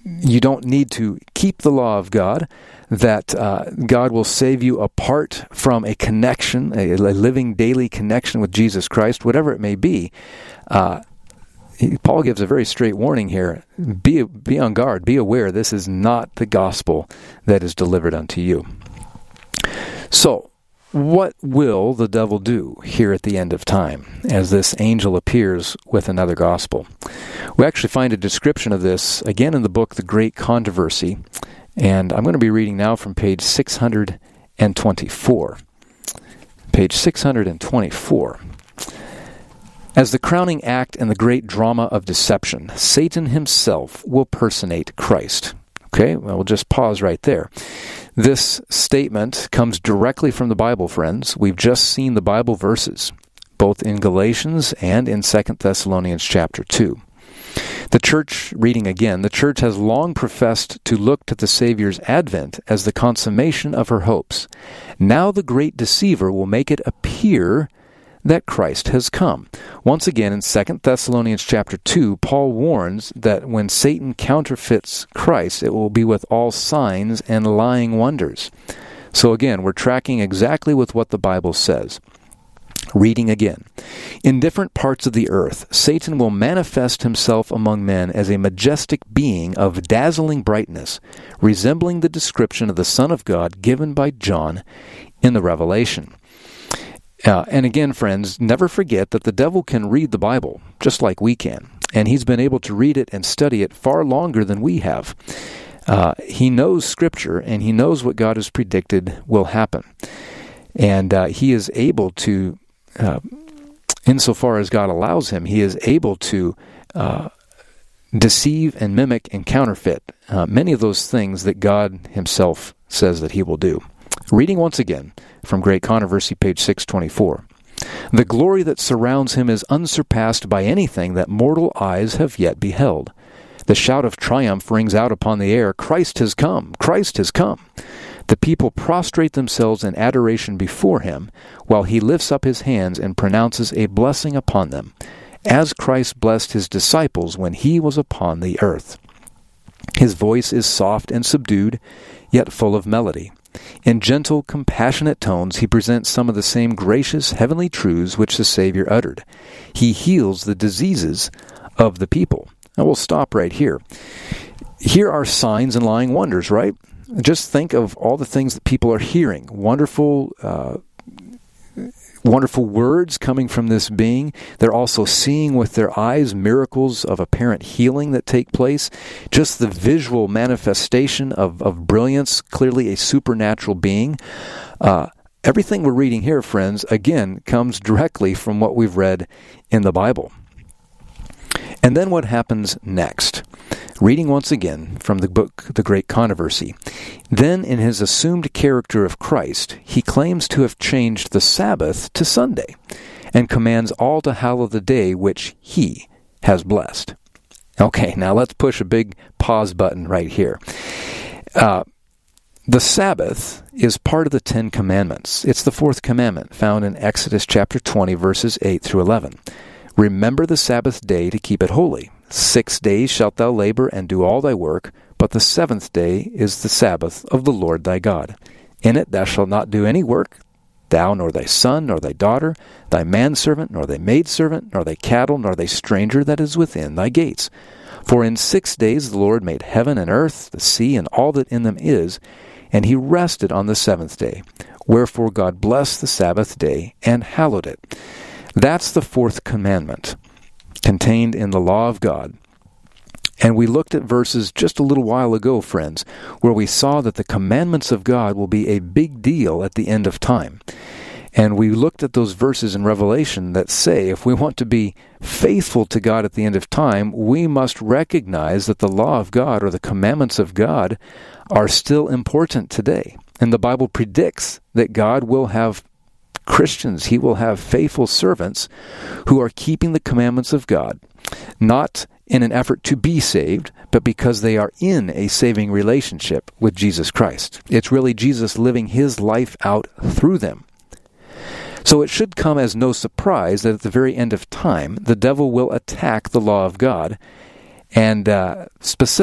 you don't need to keep the law of God, that God will save you apart from a connection, a living daily connection with Jesus Christ, whatever it may be. Paul gives a very straight warning here. Be on guard, be aware, this is not the gospel that is delivered unto you. So, what will the devil do here at the end of time as this angel appears with another gospel? We actually find a description of this again in the book, The Great Controversy, and I'm going to be reading now from page 624. Page 624. As the crowning act in the great drama of deception, Satan himself will personate Christ. Okay, well, we'll just pause right there. This statement comes directly from the Bible, friends. We've just seen the Bible verses, both in Galatians and in 2 Thessalonians chapter 2. The church, reading again, the church has long professed to look to the Savior's advent as the consummation of her hopes. Now the great deceiver will make it appear that Christ has come. Once again, in 2 Thessalonians chapter 2, Paul warns that when Satan counterfeits Christ, it will be with all signs and lying wonders. So again, we're tracking exactly with what the Bible says. Reading again. In different parts of the earth, Satan will manifest himself among men as a majestic being of dazzling brightness, resembling the description of the Son of God given by John in the Revelation. And again, friends, never forget that the devil can read the Bible, just like we can. And he's been able to read it and study it far longer than we have. He knows Scripture, and he knows what God has predicted will happen. And he is able to, insofar as God allows him, he is able to deceive and mimic and counterfeit many of those things that God himself says that he will do. Reading once again from Great Controversy, page 624. The glory that surrounds him is unsurpassed by anything that mortal eyes have yet beheld. The shout of triumph rings out upon the air, Christ has come! Christ has come! The people prostrate themselves in adoration before him, while he lifts up his hands and pronounces a blessing upon them, as Christ blessed his disciples when he was upon the earth. His voice is soft and subdued, yet full of melody. In gentle, compassionate tones, he presents some of the same gracious, heavenly truths which the Savior uttered. He heals the diseases of the people. Now we'll stop right here. Here are signs and lying wonders, right? Just think of all the things that people are hearing. Wonderful words coming from this being. They're also seeing with their eyes miracles of apparent healing that take place. Just the visual manifestation of brilliance, clearly a supernatural being. Everything we're reading here, friends, again, comes directly from what we've read in the Bible. And then what happens next? Reading once again from the book, The Great Controversy. Then, in his assumed character of Christ, he claims to have changed the Sabbath to Sunday, and commands all to hallow the day which he has blessed. Okay, now let's push a big pause button right here. The Sabbath is part of the Ten Commandments. It's the fourth commandment found in Exodus chapter 20, verses 8 through 11. Remember the Sabbath day to keep it holy. 6 days shalt thou labor and do all thy work, but the seventh day is the Sabbath of the Lord thy God. In it thou shalt not do any work, thou nor thy son, nor thy daughter, thy manservant, nor thy maidservant, nor thy cattle, nor thy stranger that is within thy gates. For in 6 days the Lord made heaven and earth, the sea, and all that in them is, and he rested on the seventh day. Wherefore God blessed the Sabbath day and hallowed it. That's the fourth commandment contained in the law of God. And we looked at verses just a little while ago, friends, where we saw that the commandments of God will be a big deal at the end of time. And we looked at those verses in Revelation that say if we want to be faithful to God at the end of time, we must recognize that the law of God or the commandments of God are still important today. And the Bible predicts that God will have Christians, he will have faithful servants who are keeping the commandments of God, not in an effort to be saved, but because they are in a saving relationship with Jesus Christ. It's really Jesus living his life out through them. So it should come as no surprise that at the very end of time, the devil will attack the law of God, and specifically